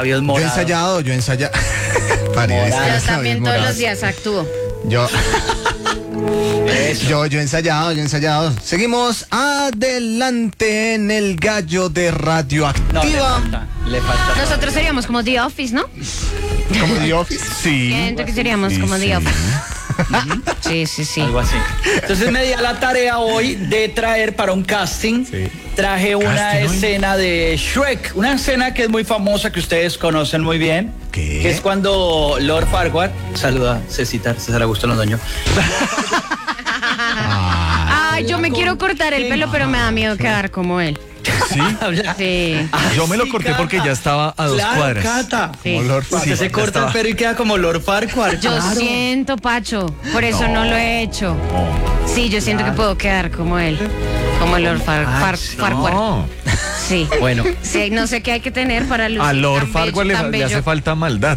labios morados. Yo ensayado. Yo también todos los días actúo. Yo ensayado. Seguimos adelante en el gallo de Radioactiva. No, le falta. Nosotros seríamos como The Office, ¿no? ¿Como The Office? Sí. Siento que seríamos como The Office. Sí. Algo así. Entonces me di a la tarea hoy de traer para un casting. Sí. Traje una escena de Shrek, una escena que es muy famosa, que ustedes conocen muy bien. ¿Qué? Que es cuando Lord Farquaad, saluda César Augusto Londoño. Ay, yo me quiero cortar el pelo, pero me da miedo quedar como él. ¿Sí? Sí. Yo me lo corté porque ya estaba a 2 cuadras. Cata. Sí. Como Lord Usted Farquaad. se corta el pelo y queda como Lord Farquaad. Yo siento, Pacho, por eso no lo he hecho. Sí, yo siento que puedo quedar como él, como Lord Farquaad. No. Sí. Bueno. Sí, no sé qué hay que tener para lucir A Lord tan Farquaad bello, tan le hace bello. falta maldad.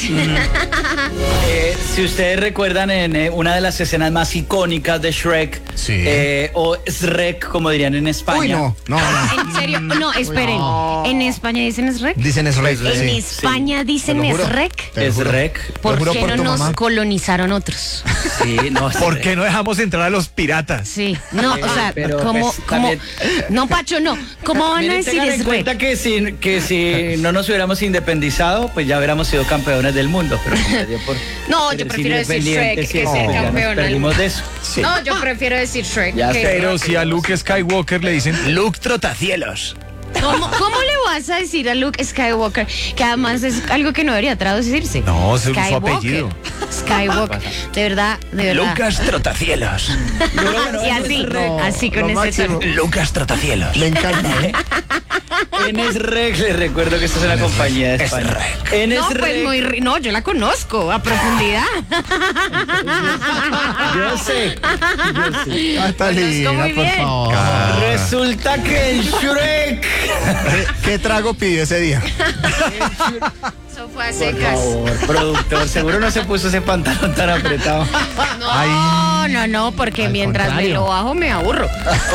Si ustedes recuerdan en una de las escenas más icónicas de Shrek, Sí. o Shrek, como dirían en España. Uy, no. ¿En serio? No, esperen. ¿En España dicen Shrek? Dicen es rey. ¿En España dicen Te lo juro. Shrek? Te lo juro. Shrek. ¿Por juro qué por no tu nos mamá. colonizaron otros? Sí, no. ¿Por qué no dejamos entrar a los piratas? Sí, no, o sea, pero, ¿cómo, pues, cómo? también- No, Pacho, no. ¿Cómo van a Miren, decir tengan en Shrek? cuenta que si no nos hubiéramos independizado, pues ya hubiéramos sido campeones del mundo. Pero como dio por No, yo ser prefiero decir independientes Shrek y que eso, ser pues ya nos campeón del perdimos mundo. de eso. No, yo prefiero decir Shrek. Ya que- Pero si a Luke Skywalker le dicen Luke Trotacielos. ¿Cómo le vas a decir a Luke Skywalker? Que además es algo que no debería traducirse. No, es su Skywalker. apellido. Skywalker. De verdad. Lucas Trotacielos. Y así con lo ese máximo. tono. Lucas Trotacielos. Me encanta, ¿eh? En Shrek, les recuerdo que esta es una compañía de España. En No, Shrek, pues no, yo la conozco a profundidad. yo sé. Catalina, muy por bien. favor. Resulta que en Shrek. ¿Qué trago pidió ese día? Eso fue a Por secas. favor, productor, seguro no se puso ese pantalón tan apretado. No, porque mientras me contrario. lo bajo me aburro.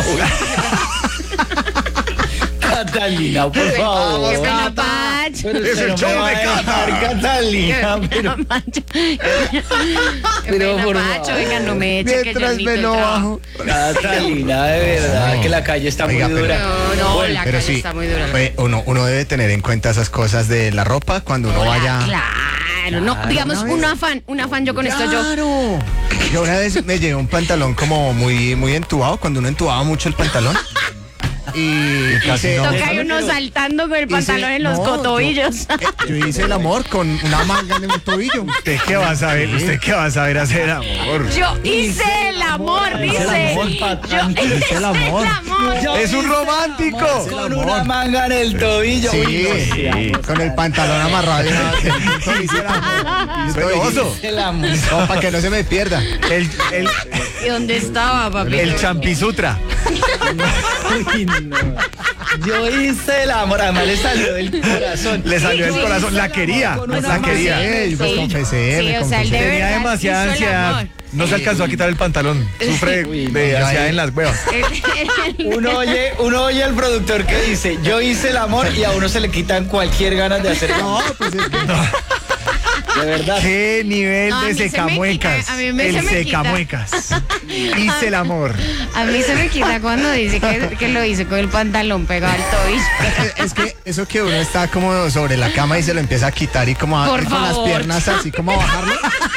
Catalina, por favor. Qué pena, Pacho. Pero Es usted el no show me va de a dejar, Catalina, Qué pero... pena, Pacho. Pero por Pacho, favor. venga, no me eche que yo Mientras imito me el lo trabajo. bajo. Catalina, de verdad, No. que la calle está Oiga, muy pero- dura. No, Bueno, la Pero calle sí, está muy dura. uno debe tener en cuenta esas cosas de la ropa cuando uno vaya. Claro, no, digamos un afán yo con esto yo. Claro. Yo una vez me llevé un pantalón como muy entubado, cuando uno entubaba mucho el pantalón. Y Casi hice- no. Toca hay uno saltando con el pantalón en los no, cotobillos. Yo hice el amor con una manga en el tobillo. ¿Usted qué va a saber? ¿Usted qué va a saber hacer amor? Yo hice el amor, dice. amor, Yo patán, hice el amor. ¡Es un romántico! Con una manga en el tobillo. Sí, Uy, no, sí. con el pantalón amarrado. Hice el amor. Soy oso. el amor. No, para que no se me pierda. ¿Y dónde estaba, papi? El champisutra. Uy, no. Yo hice el amor, además le salió del corazón. Le salió del corazón. La quería. La quería. Sí, pues confesé, Sí, me o sea, el confesé. de Tenía verdad demasiada hizo el ansiedad. amor. No se alcanzó a quitar el pantalón. Sufre Uy, de no, ansiedad ya, en las huevas. Uno oye al productor que dice, yo hice el amor, y a uno se le quitan cualquier ganas de hacer el amor. No, pues es que De verdad. ¿Qué nivel No, a de mí se me secamuecas? quita, a mí se El me quita. secamuecas. Hice el amor. A mí se me quita cuando dice que lo hice con el pantalón pegado al tobillo. es que eso que uno está como sobre la cama y se lo empieza a quitar y como Por con las favor. piernas así como a bajarlo.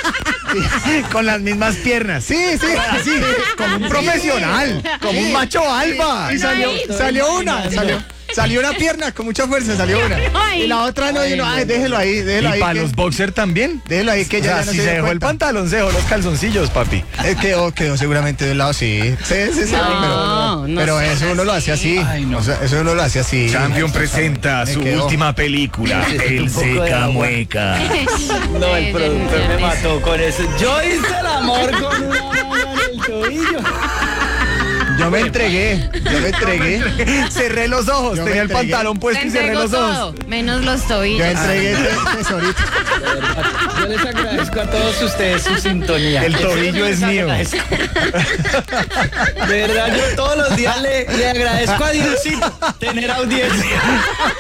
Con las mismas piernas. Sí, así, como un profesional, como un macho alba. Y salió una pierna con mucha fuerza, salió una. Ay. Y la otra no, y uno, ay, déjelo ahí, Y para que- los boxers también. déjelo ahí que O ya, sea, ya no si se se dio dejó el cuenta. pantalón, se dejó los calzoncillos, papi. Quedó seguramente de un lado, sí. Sí, No, no pero seas eso uno lo hace así. Ay, no. O sea, eso uno lo hace así. Champion presenta Me su quedó. última película, El Un poco de agua. Secamueca. No, el productor me mató con eso. Yo hice el amor con una manga en el tobillo. Yo me entregué. Cerré los ojos, Yo me tenía el entregué. pantalón puesto Te y cerré entregó los ojos. todo, menos los Yo tobillos. entregué ese tesorito. Yo les agradezco a todos ustedes su sintonía. El tobillo es Les mío. agradezco. De verdad, yo todos los días le agradezco a Diosito tener audiencia.